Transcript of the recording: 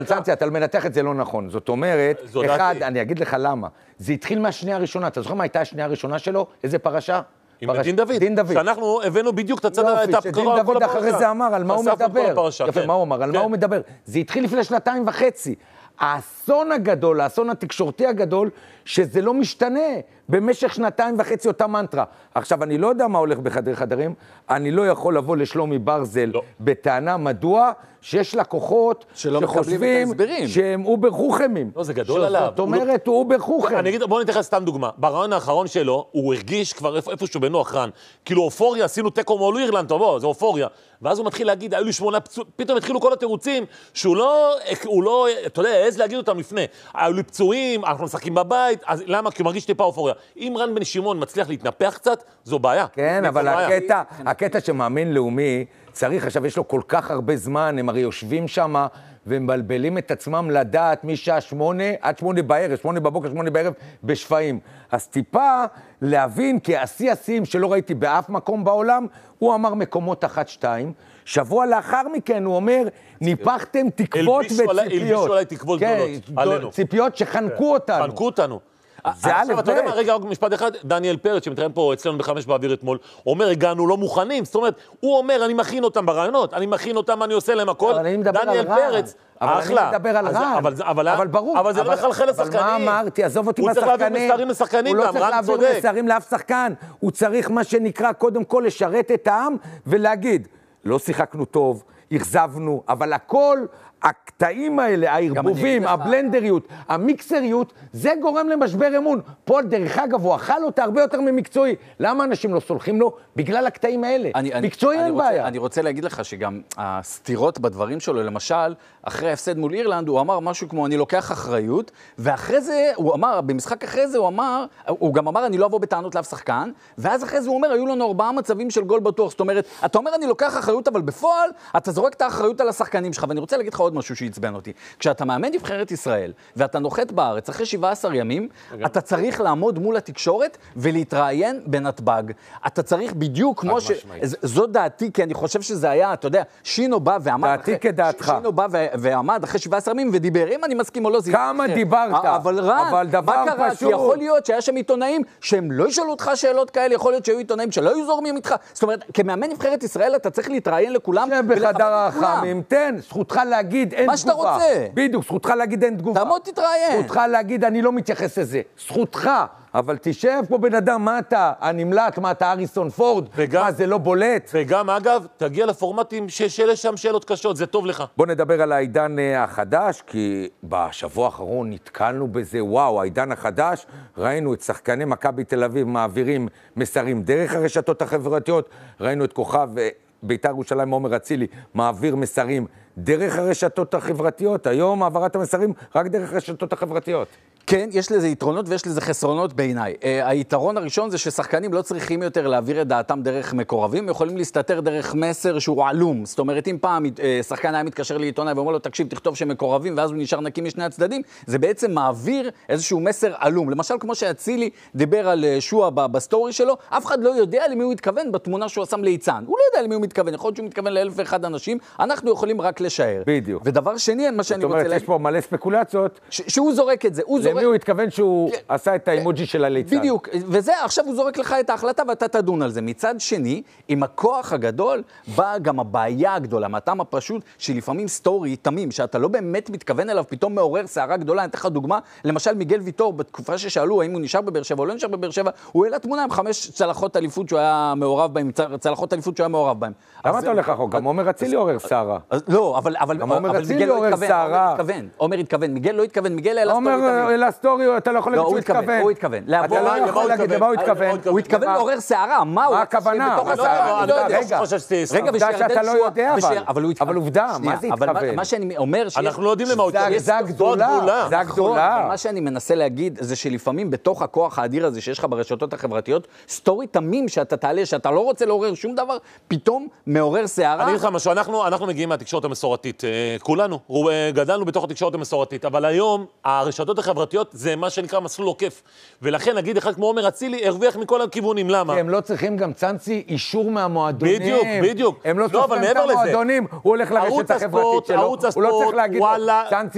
צאנצי, אתה מנתח את זה לא נכון. זאת אומרת, אחד, אני אגיד לך למה. זה התחיל מהשנייה הראשונה. אתה זוכר מה הייתה השנייה הראשונה שלו? איזה פרשה? עם דין דוד. דין דוד. שאנחנו הבאנו בדיוק את הצד, יופי, שדין דוד אחרי זה אמר, על מה הוא מדבר. יפה, מה הוא אמר? על מה הוא מדבר. זה התחיל לפני 2.5 שנים. האסון הגדול, האסון התקשורתי הגדול, שזה לא משתנה במשך 2.5 אותה מנטרה. עכשיו, אני לא יודע מה הולך בחדרי חדרים, אני לא יכול לבוא לשלומי ברזל בטענה מדוע שיש לקוחות שחושבים שהם אובר חוכמים. לא, זה גדול עליו. זאת אומרת, הוא אובר חוכם. אני אגיד, בוא נתייחס סתם דוגמה. ברעיון האחרון שלו, הוא הרגיש כבר איפשהו בנוח רן. כאילו, אופוריה, עשינו טקו מול אירלנד, טוב, זה אופוריה. ואז הוא מתחיל להגיד, היו לי 8 פצועים, פתאום התחילו כל התירוצים, שהוא לא, אתה יודע, העז להגיד אותם לפני. היו לי פצועים, אנחנו משחקים בבית, אז למה? כי הוא מרגיש טיפה אופוריה. אם רן בן שמעון מצליח להתנפח קצת, זו בעיה. כן, אבל הקטע שמאמין לאומי, צריך, עכשיו יש לו כל כך הרבה זמן, הם הרי יושבים שם, ומבלבלים את עצמם לדעת משעה 8 עד 8 בערב, 8 בבוקר, 8 בערב, בשפעים. אז טיפה להבין, כי השיאים שלא ראיתי באף מקום בעולם, הוא אמר מקומות 1-2, שבוע לאחר מכן הוא אומר, ניפחתם תקוות וציפיות. הלבישו עליי תקוות גדולות, עלינו. ציפיות שחנקו אותנו. חנקו אותנו. זה א' ב'. אתה יודע מה, רגע, רק משפט אחד, דניאל פרץ, שמתראיין פה אצלנו ב5 באוויר אתמול, אומר, הגענו לא מוכנים, זאת אומרת, הוא אומר, אני מכין אותם ברעיונות, אני מכין אותם, אני עושה להם הכל. דניאל פרץ, אחלה. אני מדבר על רן. אבל ברור. אבל זה לא מחלחל לשחקנים. אבל מה אמרתי? עזוב אותי מהשחקנים. הוא צריך להעביר מסרים לשחקנים גם, רן צודק. הוא לא צריך להעביר מסרים לאף שחקן. הוא צריך מה שנקרא, קודם כל, לשרת את העם ולהגיד, לא שיחקנו טוב, הכזבנו, אבל הכל, הקטעים האלה, הערבובים, הבלנדריות, המיקסריות, זה גורם למשבר אמון. פה, דרך אגב, הוא אכל אותה הרבה יותר ממקצועי. למה אנשים לא סולחים לו? בגלל הקטעים האלה. מקצועי אין בעיה. אני רוצה להגיד לך שגם הסתירות בדברים שלו, למשל, אחרי ההפסד מול אירלנד, הוא אמר משהו כמו, אני לוקח אחריות, ואחרי זה, הוא אמר, במשחק אחרי זה, הוא גם אמר, אני לא אבוא בטענות לאף שחקן, ואז אחרי זה הוא אומר, היו לנו 4 מצבים של גול בטוח. זאת אומרת, אתה אומר, אני לוקח אחריות, אבל בפועל, אתה זורק את האחריות על השחקנים שלך. ואני רוצה להגיד לך עוד משהו שיצבן אותי. כשאתה מאמן נבחרת ישראל, ואתה נוחת בארץ אחרי 17 ימים, אתה צריך לעמוד מול התקשורת ולהתראיין בנתב"ג. אתה צריך בדיוק כמו זו דעתי, כי אני חושב שזה היה, אתה יודע, שינו בא ועמד דעתי כדעתך. שינו בא ועמד אחרי 17 ימים ודיבר, אם אני מסכים או לא, זה כמה דיברת? אבל רן, מה קרה? כי יכול להיות שהיה שם עיתונאים שהם לא ישאלו אותך שאלות כאלה, יכול להיות שהיו עיתונאים שלא היו זורמים איתך. זאת אומרת, כמאמן נבחרת ישראל אתה צריך להתראיין לכולם בחדר החמים, תן, זכותך להגיד אין תגובה. מה שאתה רוצה. בדיוק, זכותך להגיד אין תגובה. תעמוד תתראיין. זכותך להגיד אני לא מתייחס לזה. זכותך, אבל תשב פה בן אדם, מה אתה? הנמלט, מה אתה אריסון פורד? מה זה לא בולט? וגם אגב, תגיע לפורמטים שיש שם שאלות קשות, זה טוב לך. בוא נדבר על העידן החדש, כי בשבוע האחרון נתקלנו בזה, וואו, העידן החדש, ראינו את שחקני מכבי תל אביב מעבירים מסרים דרך הרשתות החברתיות, ראינו את כוכב בית"ר ירושלים עומר אצילי מעביר מסרים דרך הרשתות החברתיות, היום העברת המסרים רק דרך הרשתות החברתיות. כן, יש לזה יתרונות ויש לזה חסרונות בעיניי. היתרון הראשון זה ששחקנים לא צריכים יותר להעביר את דעתם דרך מקורבים, יכולים להסתתר דרך מסר שהוא עלום. זאת אומרת, אם פעם שחקן היה מתקשר לעיתונאי ואומר לו, תקשיב, תכתוב שמקורבים, ואז הוא נשאר נקי משני הצדדים, זה בעצם מעביר איזשהו מסר עלום. למשל, כמו שאצילי דיבר על שועה בסטורי שלו, אף אחד לא יודע למי הוא התכוון בתמונה שהוא שם ליצן. הוא לא יודע למי הוא מתכוון, יכול להיות שהוא מתכוון ל1,001 אנשים, אנחנו יכולים רק לשער. בדיוק. ודבר שני, מה שאני רוצה להגיד, יש פה מלא ספקולציות. שהוא זורק את זה. למי הוא התכוון שהוא עשה את האימוג'י של הליצן. בדיוק, וזה, עכשיו הוא זורק לך את ההחלטה ואתה תדון על זה. מצד שני, עם הכוח הגדול, באה גם הבעיה הגדולה, מהטעם הפשוט, שלפעמים סטורי תמים, שאתה לא באמת מתכוון אליו, פתאום מעורר שערה גדולה. אני אתן לך דוגמה, למשל מיגל ויטור, בתקופה ששאלו האם הוא נשאר בבאר שבע או לא נשאר בבאר שבע, הוא העלה תמונה עם 5 צלחות אליפות שהוא היה מעורב בהם, צלחות אליפות שהוא היה מעורב בהם. למה אתה הולך רחוק? גם עומר אצילי עורר שערה. לא, אבל מיגל לא התכוון. עומר התכוון, מיגל לא התכוון, מיגל העלה סטורי, אתה לא יכול להגיד שהוא התכוון. הוא התכוון. אתה לא יכול להגיד למה הוא התכוון. הוא התכוון לעורר שערה, מה הוא? מה הכוונה? רגע, שאתה לא יודע, אבל עובדה, מה זה התכוון? מה שאני אומר, אנחנו לא יודעים למה הוא התכוון. זה הגדולה. זה הגדולה. מה שאני מנסה להגיד, זה שלפעמים בתוך הכוח האדיר הזה שיש לך ברשתות החברתיות, סטורי תמים שאתה תעלה, שאתה לא רוצה לעורר שום דבר, פתאום מעורר שערה. אני אגיד לך משהו, אנחנו מגיעים מהתקשורת המסורתית, כולנו גדלנו בתוך התקשורת המסורתית, אבל היום הרשתות החברתיות זה מה שנקרא מסלול עוקף, ולכן נגיד אחד כמו עומר אצילי הרוויח מכל הכיוונים, למה? הם לא צריכים גם צאנצי אישור מהמועדונים. בדיוק. הם לא צריכים את המועדונים, הוא הולך לרשת החברתית שלו, הוא לא צריך להגיד צאנצי